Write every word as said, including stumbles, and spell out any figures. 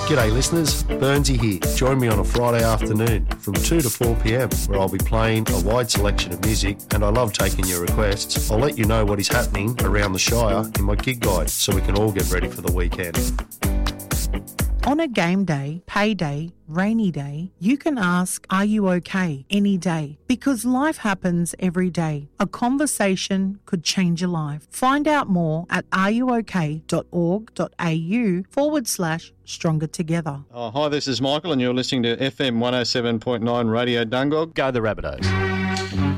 G'day listeners, Burnsy here. Join me on a Friday afternoon from two to four p.m. where I'll be playing a wide selection of music, and I love taking your requests. I'll let you know what is happening around the Shire in my gig guide so we can all get ready for the weekend. On a game day, payday, rainy day, you can ask, are you okay, any day? Because life happens every day. A conversation could change your life. Find out more at areyouok.org.au forward slash stronger together. Oh, hi, this is Michael and you're listening to F M one oh seven point nine Radio Dungog. Go the Rabbitohs.